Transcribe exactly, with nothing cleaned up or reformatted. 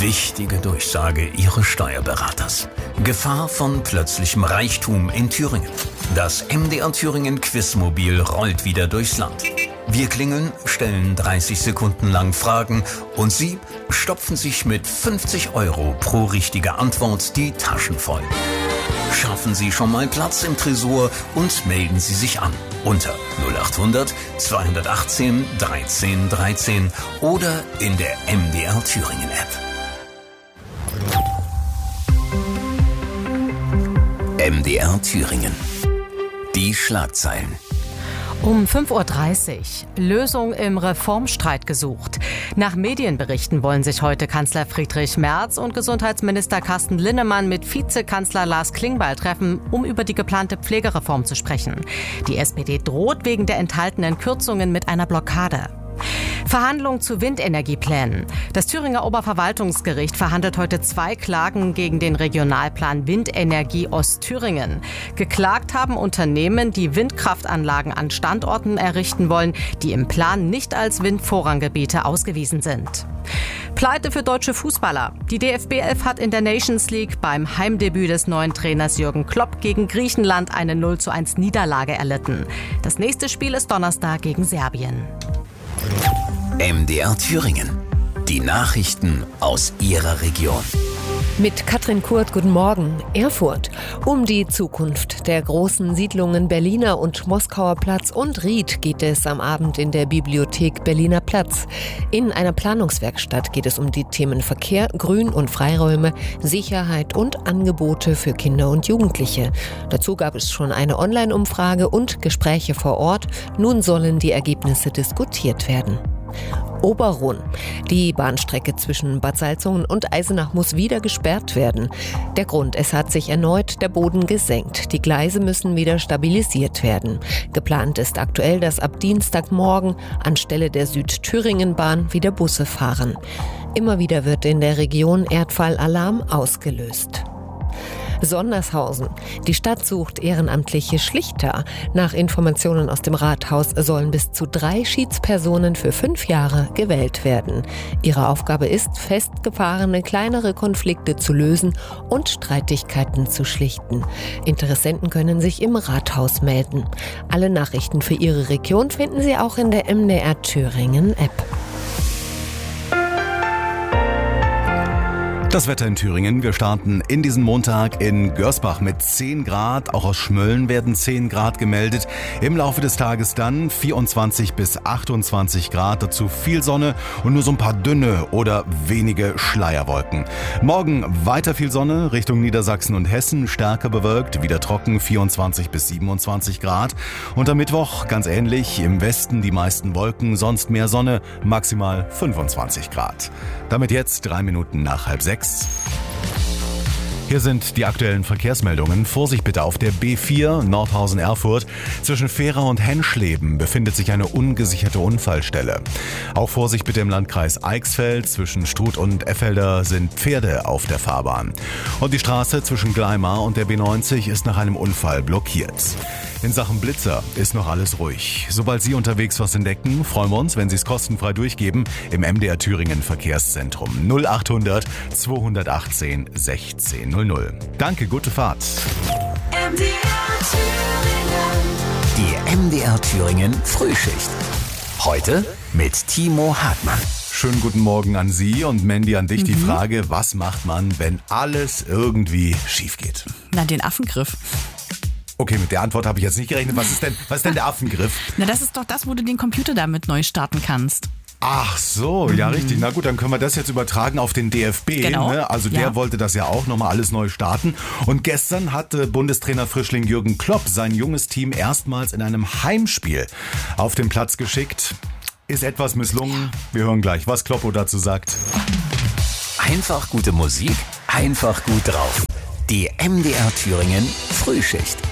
Wichtige Durchsage Ihres Steuerberaters. Gefahr von plötzlichem Reichtum in Thüringen. Das M D R Thüringen Quizmobil rollt wieder durchs Land. Wir klingeln, stellen dreißig Sekunden lang Fragen und Sie stopfen sich mit fünfzig Euro pro richtige Antwort die Taschen voll. Schaffen Sie schon mal Platz im Tresor und melden Sie sich an unter null acht hundert zweihundertachtzehn dreizehn dreizehn oder in der M D R Thüringen App. M D R Thüringen. Die Schlagzeilen. Um fünf Uhr dreißig. Lösung im Reformstreit gesucht. Nach Medienberichten wollen sich heute Kanzler Friedrich Merz und Gesundheitsminister Carsten Linnemann mit Vizekanzler Lars Klingbeil treffen, um über die geplante Pflegereform zu sprechen. Die S P D droht wegen der enthaltenen Kürzungen mit einer Blockade. Verhandlungen zu Windenergieplänen. Das Thüringer Oberverwaltungsgericht verhandelt heute zwei Klagen gegen den Regionalplan Windenergie Ostthüringen. Geklagt haben Unternehmen, die Windkraftanlagen an Standorten errichten wollen, die im Plan nicht als Windvorranggebiete ausgewiesen sind. Pleite für deutsche Fußballer. Die D F B elf hat in der Nations League beim Heimdebüt des neuen Trainers Jürgen Klopp gegen Griechenland eine null zu eins Niederlage erlitten. Das nächste Spiel ist Donnerstag gegen Serbien. M D R Thüringen. Die Nachrichten aus Ihrer Region. Mit Katrin Kurt, guten Morgen. Erfurt. Um die Zukunft der großen Siedlungen Berliner und Moskauer Platz und Ried geht es am Abend in der Bibliothek Berliner Platz. In einer Planungswerkstatt geht es um die Themen Verkehr, Grün- und Freiräume, Sicherheit und Angebote für Kinder und Jugendliche. Dazu gab es schon eine Online-Umfrage und Gespräche vor Ort. Nun sollen die Ergebnisse diskutiert werden. Oberrhun. Die Bahnstrecke zwischen Bad Salzungen und Eisenach muss wieder gesperrt werden. Der Grund, es hat sich erneut der Boden gesenkt. Die Gleise müssen wieder stabilisiert werden. Geplant ist aktuell, dass ab Dienstagmorgen anstelle der Südthüringenbahn wieder Busse fahren. Immer wieder wird in der Region Erdfallalarm ausgelöst. Sondershausen. Die Stadt sucht ehrenamtliche Schlichter. Nach Informationen aus dem Rathaus sollen bis zu drei Schiedspersonen für fünf Jahre gewählt werden. Ihre Aufgabe ist, festgefahrene kleinere Konflikte zu lösen und Streitigkeiten zu schlichten. Interessenten können sich im Rathaus melden. Alle Nachrichten für Ihre Region finden Sie auch in der M D R Thüringen App. Das Wetter in Thüringen. Wir starten in diesen Montag in Görsbach mit zehn Grad. Auch aus Schmölln werden zehn Grad gemeldet. Im Laufe des Tages dann vierundzwanzig bis achtundzwanzig Grad. Dazu viel Sonne und nur so ein paar dünne oder wenige Schleierwolken. Morgen weiter viel Sonne Richtung Niedersachsen und Hessen. Stärker bewölkt, wieder trocken, vierundzwanzig bis siebenundzwanzig Grad. Und am Mittwoch ganz ähnlich. Im Westen die meisten Wolken, sonst mehr Sonne, maximal fünfundzwanzig Grad. Damit jetzt drei Minuten nach halb sechs. Hier sind die aktuellen Verkehrsmeldungen. Vorsicht bitte auf der B vier Nordhausen-Erfurt. Zwischen Fehra und Henschleben befindet sich eine ungesicherte Unfallstelle. Auch Vorsicht bitte im Landkreis Eichsfeld. Zwischen Struth und Effelder sind Pferde auf der Fahrbahn. Und die Straße zwischen Gleimar und der B neunzig ist nach einem Unfall blockiert. In Sachen Blitzer ist noch alles ruhig. Sobald Sie unterwegs was entdecken, freuen wir uns, wenn Sie es kostenfrei durchgeben im M D R Thüringen Verkehrszentrum null acht hundert zweihundertachtzehn sechzehn null null. Danke, gute Fahrt. M D R Thüringen. Die M D R Thüringen Frühschicht. Heute mit Timo Hartmann. Schönen guten Morgen an Sie und Mandy, an dich mhm. die Frage, was macht man, wenn alles irgendwie schief geht? Na, den Affengriff. Okay, mit der Antwort habe ich jetzt nicht gerechnet. Was ist denn, was ist denn der Affengriff? Na, das ist doch das, wo du den Computer damit neu starten kannst. Ach so, ja mhm. richtig. Na gut, dann können wir das jetzt übertragen auf den D F B. Genau. Ne? Also der ja. wollte das ja auch nochmal alles neu starten. Und gestern hat äh, Bundestrainer Frischling Jürgen Klopp sein junges Team erstmals in einem Heimspiel auf den Platz geschickt. Ist etwas misslungen. Wir hören gleich, was Kloppo dazu sagt. Einfach gute Musik, einfach gut drauf. Die M D R Thüringen Frühschicht.